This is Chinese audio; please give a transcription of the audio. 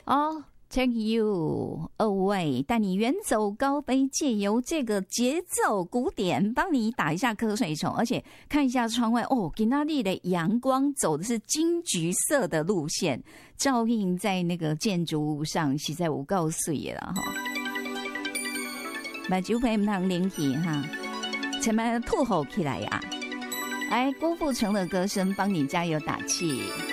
哦。Take you away， 带你远走高飞，借由这个节奏鼓点，帮你打一下瞌睡虫，而且看一下窗外哦，今天的阳光走的是金橘色的路线，照映在那个建筑物上，实在有够水的啦哈。目睭皮唔通冷去哈，前面吐吼起来呀！来，郭富城的歌声帮你加油打气。